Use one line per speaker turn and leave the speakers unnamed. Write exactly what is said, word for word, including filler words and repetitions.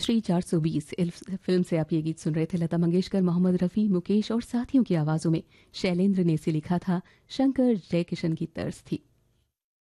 श्री चार सौ बीस फिल्म से आप ये गीत सुन रहे थे। लता मंगेशकर, मोहम्मद रफ़ी, मुकेश और साथियों की आवाज़ों में शैलेंद्र ने इसे लिखा था। शंकर जयकिशन की तर्ज थी।